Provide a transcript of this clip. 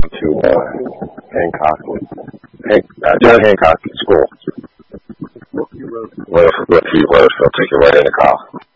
to Hancock, John Hancock School. What if he was? I'll take it right in the car.